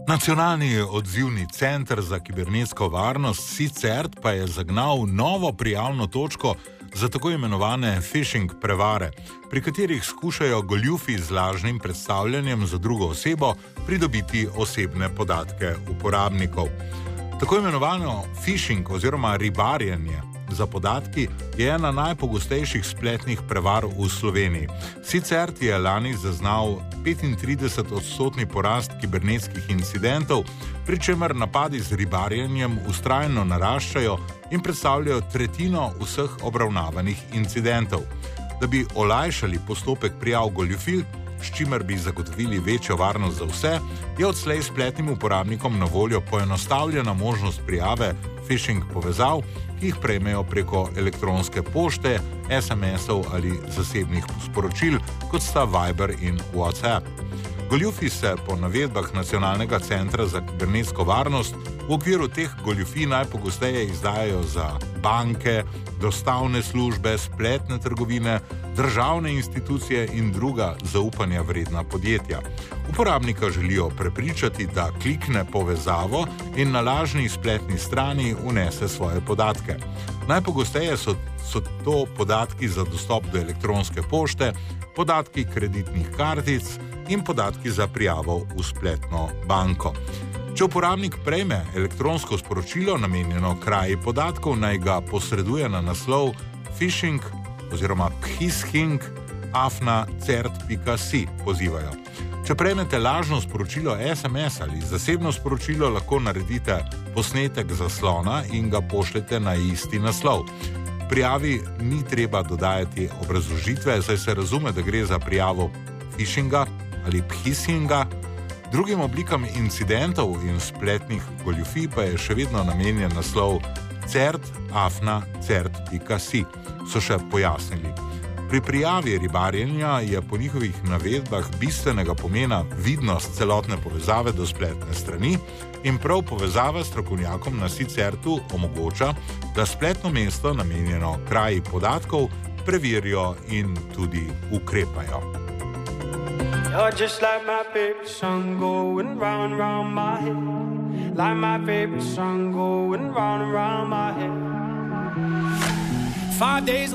Nacionalni odzivni center za kibernetsko varnost CERT pa je zagnal novo prijavno točko za tako imenovane phishing prevare, pri katerih skušajo goljufi z lažnim predstavljanjem za drugo osebo pridobiti osebne podatke uporabnikov. Tako imenovano phishing oziroma ribarjenje za podatki je ena najpogostejših spletnih prevar v Sloveniji. CERT je lani zaznal 35% porast kibernetskih incidentov, pri čemer napadi z ribarjenjem vztrajno naraščajo in predstavljajo tretjino vseh obravnavanih incidentov. Da bi olajšali postopek prijav goljufij, s čimer bi zagotovili večjo varnost za vse, je odslej spletnim uporabnikom na voljo poenostavljena možnost prijave phishing povezav, ki jih prejmejo preko elektronske pošte, SMS-ov ali zasebnih sporočil, kot sta Viber in WhatsApp. Goljufi se po navedbah Nacionalnega centra za kibernetsko varnost v okviru teh goljufij najpogosteje izdajajo za banke, dostavne službe, spletne trgovine, državne institucije in druga zaupanja vredna podjetja. Uporabnika želijo prepričati, da klikne povezavo in na lažni spletni strani vnese svoje podatke. Najpogosteje so to podatki za dostop do elektronske pošte, podatki kreditnih kartic in podatki za prijavo v spletno banko. Če uporabnik prejme elektronsko sporočilo namenjeno kraji podatkov, naj ga posreduje na naslov phishing oziroma phishing@cert.si pozivajo. Če prejmete lažno sporočilo SMS ali zasebno sporočilo, lahko naredite posnetek zaslona in ga pošljete na isti naslov. Prijavi ni treba dodajati obrazložitve, saj se razume, da gre za prijavo phishinga ali phishinga. Drugim oblikam incidentov in spletnih goljufij pa je še vedno namenjen naslov cert@cert.si, so še pojasnili. Pri prijavi ribarjenja je po njihovih navedbah bistvenega pomena vidnost celotne povezave do spletne strani in prav povezava s strokovnjakom na CERT-u omogoča, da spletno mesto namenjeno kraji podatkov preverijo in tudi ukrepajo. You're just like my favorite song going round and round my head. Like my favorite song going round and round my head. 5 days